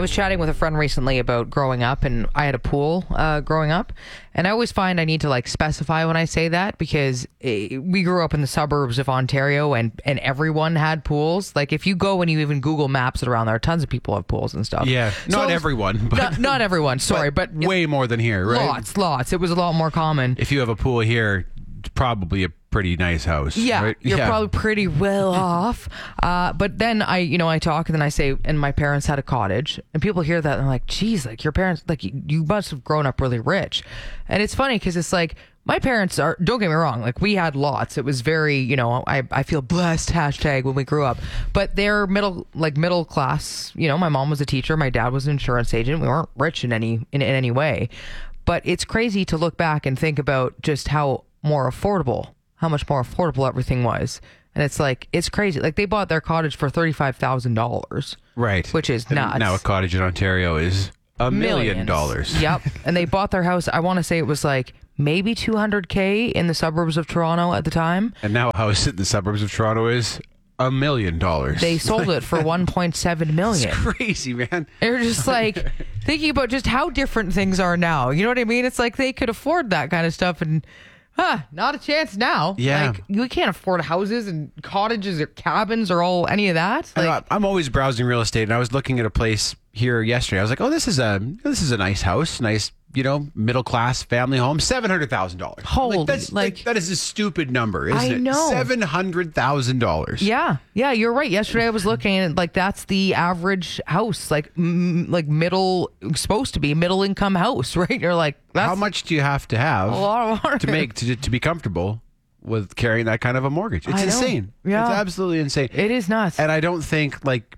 was chatting with a friend recently about growing up, and I had a pool growing up. And I always find I need to like specify when I say that, because we grew up in the suburbs of Ontario, and everyone had pools. Like if you go and you even Google Maps it around there, tons of people have pools and stuff. Yeah, not So- everyone, but Not everyone, sorry, but way more than here, right? lots. It was a lot more common. If you have a pool here, it's probably a pretty nice house. Yeah, right? you're probably pretty well off. But then I talk, and then I say, and my parents had a cottage, and people hear that and they're like, geez, like your parents, like you must have grown up really rich. And it's funny because it's like, my parents are, don't get me wrong, like we had lots. It was very, I feel blessed # when we grew up, but they're middle class. My mom was a teacher. My dad was an insurance agent. We weren't rich in any way, but it's crazy to look back and think about just how much more affordable everything was. And it's like, it's crazy. Like they bought their cottage for $35,000. Right. Which is nuts. Now a cottage in Ontario is $1 million. Yep. And they bought their house, I want to say it was like maybe $200K in the suburbs of Toronto at the time. And now a house in the suburbs of Toronto is $1 million. They sold it for $1.7 million. It's crazy, man. They're just like thinking about just how different things are now. You know what I mean? It's like they could afford that kind of stuff, and not a chance now. Yeah. Like we can't afford houses and cottages or cabins or any of that. Like, I'm always browsing real estate, and I was looking at a place here yesterday. I was like, oh, this is a nice house, nice, middle class family home, $700,000. Holy, that is a stupid number, isn't it? I know. $700,000. Yeah, you're right. Yesterday I was looking at like that's the average house, like middle, supposed to be middle income house, right? You're like, that's how much do you have to have a lot of water to be comfortable with carrying that kind of a mortgage? It's I know. insane. Yeah. It's absolutely insane. It is nuts. And I don't think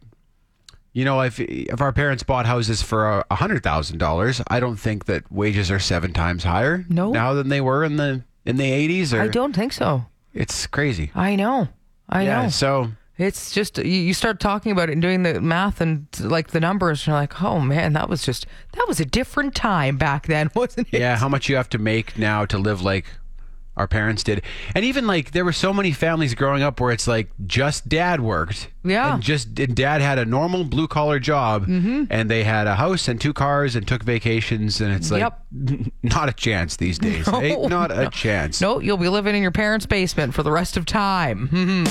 if our parents bought houses for $100,000, I don't think that wages are 7 times higher now than they were in the 80s. I don't think so. It's crazy. I know. So it's just you start talking about it and doing the math and like the numbers, and you're like, oh man, that was a different time back then, wasn't it? Yeah, how much you have to make now to live like our parents did. And even like there were so many families growing up where it's like just dad worked. Yeah. And dad had a normal blue collar job, and they had a house and 2 cars and took vacations, and it's like not a chance these days. No, Not a chance. No, you'll be living in your parents' basement for the rest of time.